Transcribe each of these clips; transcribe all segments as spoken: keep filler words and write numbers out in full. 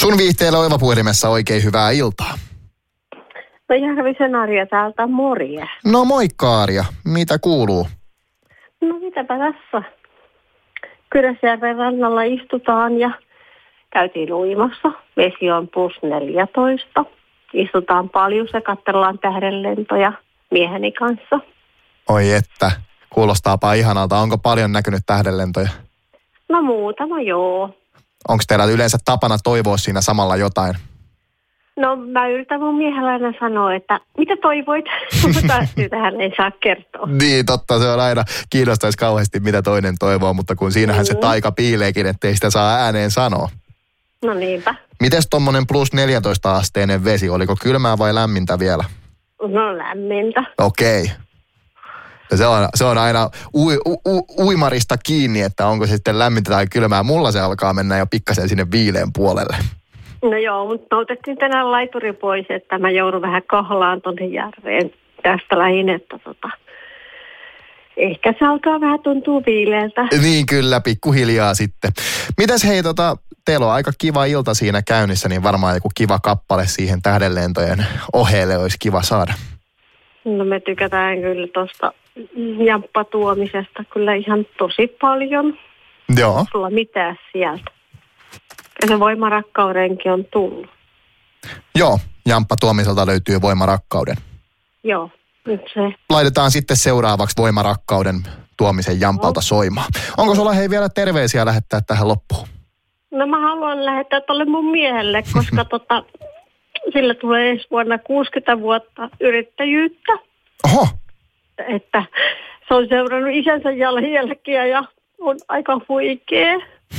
Sun viihteellä Oiva puhelimessa oikein hyvää iltaa. No Järvisen Arja täältä, morje. No moikka Arja, mitä kuuluu? No mitäpä tässä. Kyrösjärven rannalla istutaan ja käytiin uimassa. Vesi on plus neljätoista. Istutaan paljon ja katsellaan tähdenlentoja mieheni kanssa. Oi että, kuulostaapa ihanalta. Onko paljon näkynyt tähdenlentoja? No muutama joo. Onko teillä yleensä tapana toivoa siinä samalla jotain? No mä yritän mun miehellä aina sanoa, että mitä toivoit, mutta tähän ei saa kertoa. Niin, totta, se on aina, kiinnostaisi kauheasti mitä toinen toivoo, mutta kun siinähän mm. se taika piileekin, ettei sitä saa ääneen sanoa. No niinpä. Mites tommonen plus neljätoista asteinen vesi, oliko kylmää vai lämmintä vielä? No lämmintä. Okei. Ja se on, se on aina u, u, u, uimarista kiinni, että onko se sitten lämmintä tai kylmää. Mulla se alkaa mennä jo pikkasen sinne viileen puolelle. No joo, mutta otettiin tänään laituri pois, että mä joudun vähän kahlaan tonne järveen tästä lähin, että tota, ehkä se alkaa vähän tuntua viileeltä. Niin kyllä, pikkuhiljaa sitten. Mitäs hei, tota, teillä on aika kiva ilta siinä käynnissä, niin varmaan joku kiva kappale siihen tähdenlentojen ohelle olisi kiva saada. No me tykätään kyllä tuosta jamppatuomisesta kyllä ihan tosi paljon. Joo. Sulla mitään sieltä. Ja se voimarakkaudenkin on tullut. Joo, Jamppa Tuomiselta löytyy Voimarakkauden. Joo, nyt se. Laitetaan sitten seuraavaksi Voimarakkauden Tuomisen Jampalta no. soimaan. Onko sulla hei vielä terveisiä lähettää tähän loppuun? No mä haluan lähettää tolle mun miehelle, koska tota, sillä tulee ensi vuonna kuusikymmentä vuotta yrittäjyyttä. Oho. Että se on seurannut isänsä jälkiä ja on aika huikea.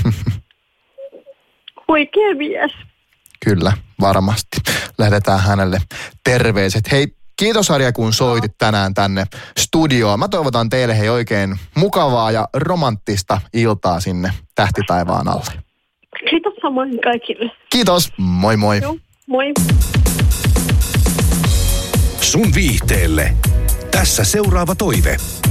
Huikea mies. Kyllä, varmasti. Lähdetään hänelle terveiset. Hei, kiitos Arja, kun soitit tänään tänne studioon. Mä toivotan teille hei oikein mukavaa ja romanttista iltaa sinne tähtitaivaan alle. Kiitos samoin kaikille. Kiitos, moi moi. Joo, moi. Sun viihteelle. Tässä seuraava toive.